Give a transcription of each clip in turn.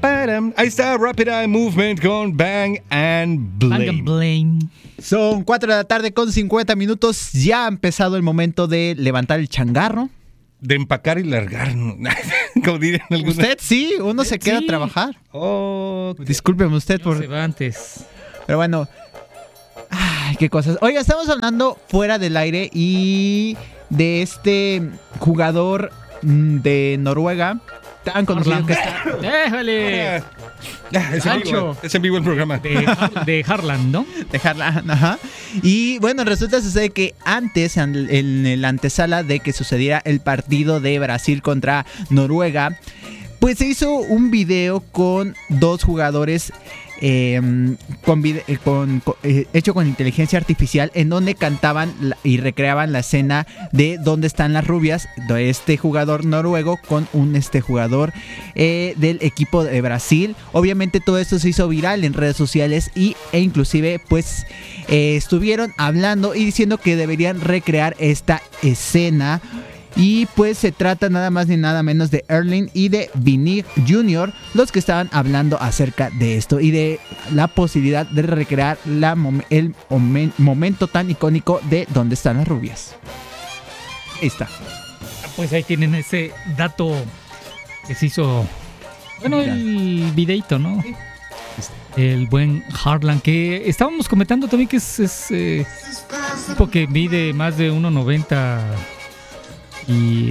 Ahí está Rapid Eye Movement con Bang and Blame. Bang and Blame. Son 4 de la tarde con 50 minutos. Ya ha empezado el momento de levantar el changarro. De empacar y largar, ¿no? Como dirían algunos. Usted sí, uno se queda a trabajar. Oh, discúlpeme usted por... Se va antes. Pero bueno. Ay, qué cosas. Oiga, estamos hablando fuera del aire y de este jugador de Noruega tan conocido que está... ¡Déjale! Es en vivo el programa. De Harland, ¿no? De Harland, ajá. Y bueno, resulta sucede que antes, en la antesala de que sucediera el partido de Brasil contra Noruega, pues se hizo un video con dos jugadores hecho con inteligencia artificial, en donde cantaban y recreaban la escena de ¿Dónde están las rubias?, de este jugador noruego con un jugador del equipo de Brasil. Obviamente todo esto se hizo viral en redes sociales e inclusive pues estuvieron hablando y diciendo que deberían recrear esta escena. Y pues se trata nada más ni nada menos de Erling y de Vinny Jr., los que estaban hablando acerca de esto y de la posibilidad de recrear el momento tan icónico de ¿Dónde están las rubias? Ahí está. Pues ahí tienen ese dato que se hizo, bueno, el videito, ¿no? El buen Harland, que estábamos comentando también que es un tipo que mide más de 1.90 y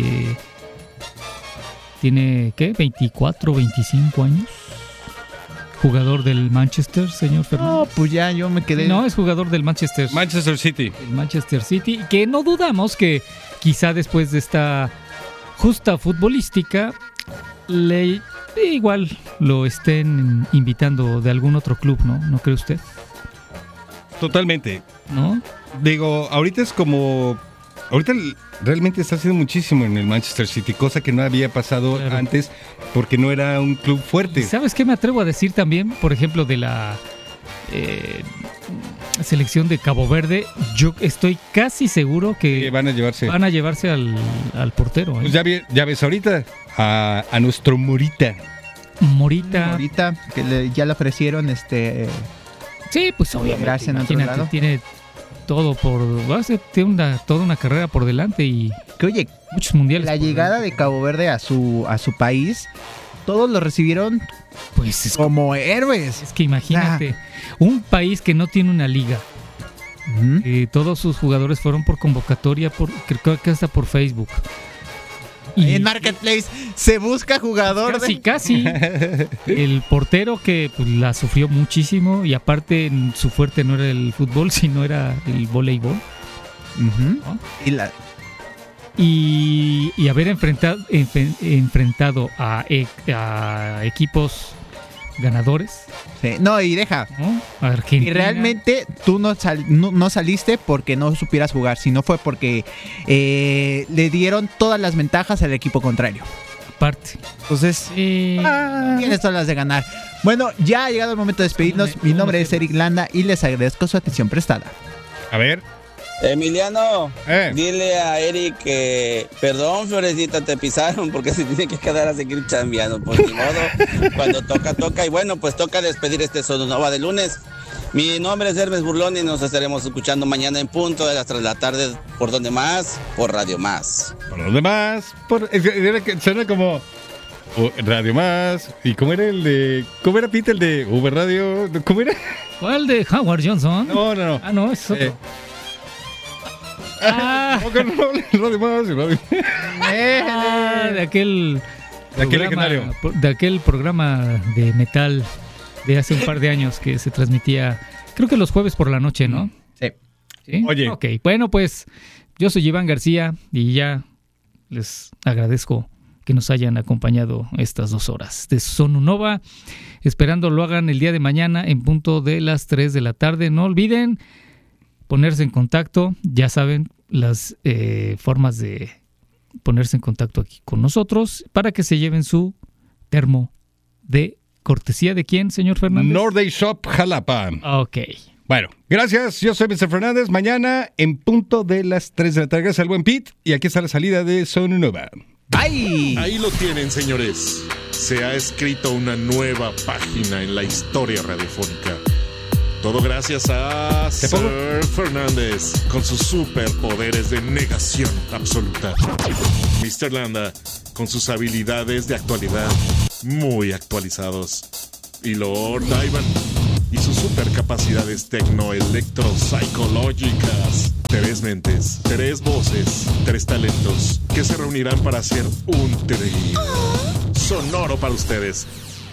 tiene, ¿qué? 24, 25 años. Jugador del Manchester, señor Fernández. No, pues ya yo me quedé. No, es jugador del Manchester City. El Manchester City, que no dudamos que quizá después de esta justa futbolística igual lo estén invitando de algún otro club, ¿no? ¿No cree usted? Totalmente. ¿No? Digo, ahorita realmente está haciendo muchísimo en el Manchester City, cosa que no había pasado antes porque no era un club fuerte. ¿Sabes qué me atrevo a decir también? Por ejemplo, de la selección de Cabo Verde, yo estoy casi seguro que van a llevarse al portero. Pues ya ves ahorita a nuestro Morita, que ya le ofrecieron Sí, pues obviamente. Imagínate, tiene todo tiene toda una carrera por delante y que oye, muchos mundiales. La llegada de Cabo Verde a su país, todos lo recibieron pues como héroes. Es que imagínate, un país que no tiene una liga. Todos sus jugadores fueron por convocatoria, creo que hasta por Facebook. Y en Marketplace se busca jugador. Casi. El portero que pues, la sufrió muchísimo y aparte su fuerte no era el fútbol, sino era el voleibol. ¿No? Y haber enfrentado a equipos ganadores. Sí. No, y deja. ¿No? Argentina. Y realmente tú no saliste porque no supieras jugar, sino fue porque le dieron todas las ventajas al equipo contrario. Aparte. Entonces, tienes todas las de ganar. Bueno, ya ha llegado el momento de despedirnos. Mi nombre es Eric Landa y les agradezco su atención prestada. A ver. Emiliano, dile a Eric que perdón, Florecita, te pisaron porque se tiene que quedar a seguir chambeando. Pues ni modo, cuando toca. Y bueno, pues toca despedir este Sononova de lunes. Mi nombre es Hermes Burlón y nos estaremos escuchando mañana en punto de las 3 de la tarde. ¿Por dónde más? Por Radio Más. Por dónde más. Suena como Radio Más. ¿Y cómo era cómo era Pete, el de Uber Radio? ¿Cómo era? ¿Cuál de Howard Johnson? No. Ah, no, es otro. Radio Más. De aquel legendario. De aquel programa de metal de hace un par de años que se transmitía, creo que los jueves por la noche, ¿no? Sí. Oye. Ok, bueno, pues yo soy Iván García y ya les agradezco que nos hayan acompañado estas 2 horas de Sononova. Esperando lo hagan el día de mañana en punto de las 3 de la tarde. No olviden ponerse en contacto, ya saben las formas de ponerse en contacto aquí con nosotros para que se lleven su termo de cortesía. ¿De quién, señor Fernández? Norday Shop Jalapa. Ok. Bueno, gracias, yo soy Mr. Fernández. Mañana en punto de las 3 de la tarde. Gracias al buen Pete. Y aquí está la salida de Sononova. ¡Bye! Ahí lo tienen, señores. se ha escrito una nueva página en la historia radiofónica. Todo gracias a Sir Fernández, con sus superpoderes de negación absoluta. Mr. Landa, con sus habilidades de actualidad muy actualizados. Y Lord Ivan, y sus supercapacidades tecno-electro-psicológicas. 3 mentes, 3 voces, 3 talentos que se reunirán para hacer un trío sonoro para ustedes.